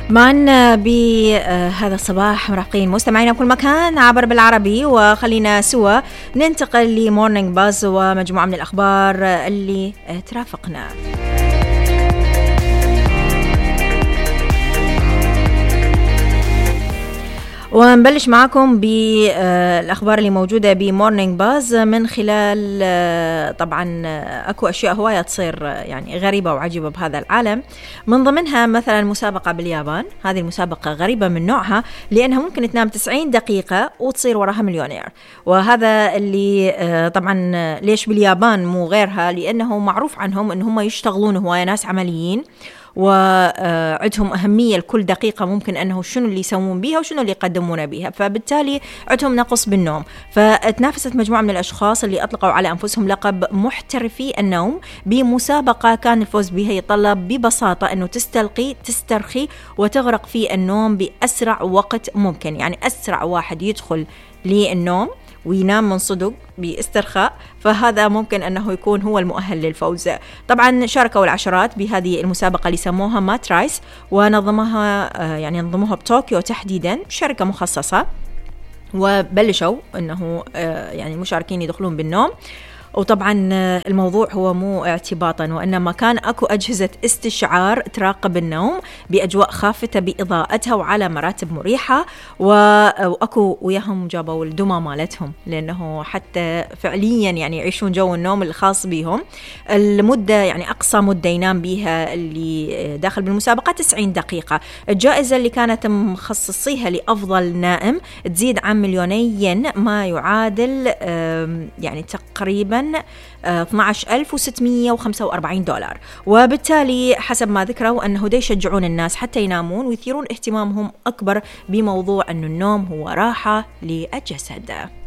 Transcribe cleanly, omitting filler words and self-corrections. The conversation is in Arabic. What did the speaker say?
معنا بهذا الصباح مرافقين مستمعينا بكل مكان عبر بالعربي، وخلينا سوا ننتقل لمورنينج باز ومجموعة من الأخبار اللي ترافقنا. ونبلش معكم بالأخبار اللي موجودة بمورنينج باز من خلال طبعا أكو أشياء هواية تصير يعني غريبة وعجيبة بهذا العالم. من ضمنها مثلا مسابقة باليابان، هذه المسابقة غريبة من نوعها لأنها ممكن تنام 90 دقيقة وتصير وراها مليونير. وهذا اللي طبعا ليش باليابان مو غيرها؟ لأنه معروف عنهم أنهم يشتغلون هواية ناس عمليين، وعندهم أهمية لكل دقيقة ممكن أنه شنو اللي يسوون بيها وشنو اللي يقدمون بيها، فبالتالي عندهم نقص بالنوم. فتنافست مجموعة من الأشخاص اللي أطلقوا على أنفسهم لقب محترفي النوم بمسابقة كان الفوز بها يتطلب ببساطة أنه تسترخي وتغرق في النوم بأسرع وقت ممكن. يعني أسرع واحد يدخل للنوم وينام من صدق باسترخاء، فهذا ممكن أنه يكون هو المؤهل للفوز. طبعا شاركوا العشرات بهذه المسابقة اللي سموها مات رايس، ونظموها بطوكيو تحديدا، شركة مخصصة، وبلشوا أنه يعني المشاركين يدخلون بالنوم. وطبعا الموضوع هو مو اعتباطا، وإنما كان أكو أجهزة استشعار تراقب النوم بأجواء خافتة بإضاءتها وعلى مراتب مريحة، وأكو وياهم جابوا الدمى مالتهم لأنه حتى فعليا يعني يعيشون جو النوم الخاص بهم. المدة يعني أقصى مدة ينام بيها اللي داخل بالمسابقة 90 دقيقة. الجائزة اللي كانت مخصصيها لأفضل نائم تزيد عن 2 مليون ما يعادل يعني تقريبا $12,645. وبالتالي حسب ما ذكروا أنه دا يشجعون الناس حتى ينامون ويثيرون اهتمامهم أكبر بموضوع أن النوم هو راحة للجسد.